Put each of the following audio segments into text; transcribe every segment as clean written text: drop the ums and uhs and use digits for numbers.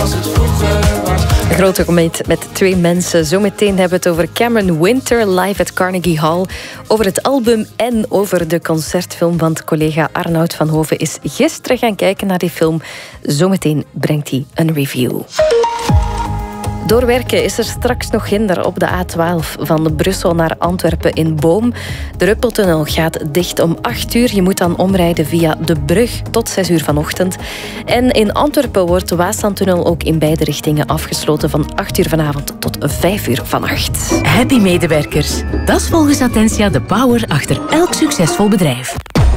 zoals het vroeger was. Een grote moment met twee mensen. Zometeen hebben we het over Cameron Winter live at Carnegie Hall. Over het album en over de concertfilm. Want collega Arnoud van Hoven is gisteren gaan kijken naar die film. Zometeen brengt hij een review. Doorwerken is er straks nog hinder op de A12 van Brussel naar Antwerpen in Boom. De Ruppeltunnel gaat dicht om 8 uur. Je moet dan omrijden via de brug tot 6 uur vanochtend. En in Antwerpen wordt de Waaslandtunnel ook in beide richtingen afgesloten van 8 uur vanavond tot 5 uur vannacht. Happy medewerkers. Dat is volgens Attentia de power achter elk succesvol bedrijf.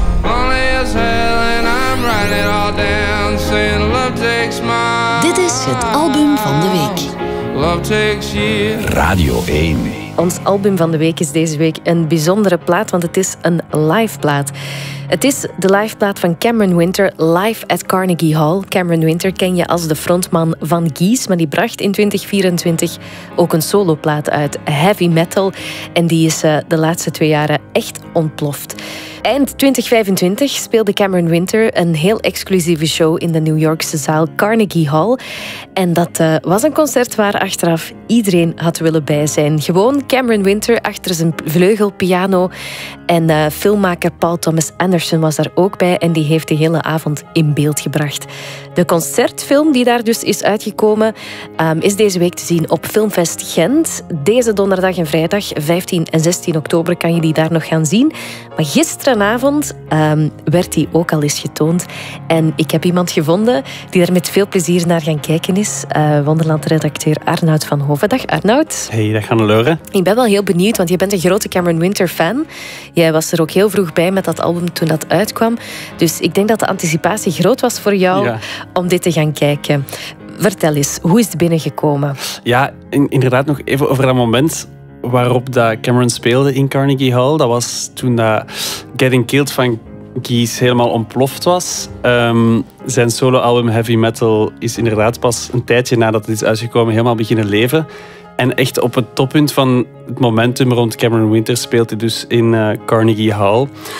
Dit is het album van de week. Radio 1. Ons album van de week is deze week een bijzondere plaat, want het is een live plaat. Het is de live plaat van Cameron Winter, live at Carnegie Hall. Cameron Winter ken je als de frontman van Gees, maar die bracht in 2024 ook een soloplaat uit, Heavy Metal. En die is de laatste 2 jaren echt ontploft. Eind 2025 speelde Cameron Winter een heel exclusieve show in de New Yorkse zaal Carnegie Hall. En dat was een concert waar achteraf iedereen had willen bij zijn. Gewoon Cameron Winter achter zijn vleugelpiano. En filmmaker Paul Thomas Anderson was daar ook bij en die heeft de hele avond in beeld gebracht. De concertfilm die daar dus is uitgekomen is deze week te zien op Filmfest Gent. Deze donderdag en vrijdag, 15 en 16 oktober, kan je die daar nog gaan zien. Maar gisteravond werd die ook al eens getoond. En ik heb iemand gevonden die er met veel plezier naar gaan kijken is. Wonderland-redacteur Arnoud van Hoven. Dag Arnoud. Hey, dag Hannelore. Ik ben wel heel benieuwd, want je bent een grote Cameron Winter-fan. Jij was er ook heel vroeg bij met dat album toen dat uitkwam. Dus ik denk dat de anticipatie groot was voor jou om dit te gaan kijken. Vertel eens, hoe is het binnengekomen? Ja, inderdaad nog even over dat moment waarop dat Cameron speelde in Carnegie Hall. Dat was toen dat Getting Killed van Gees helemaal ontploft was. Zijn soloalbum Heavy Metal is inderdaad pas een tijdje nadat het is uitgekomen helemaal beginnen leven. En echt op het toppunt van het momentum rond Cameron Winter speelt hij dus in Carnegie Hall.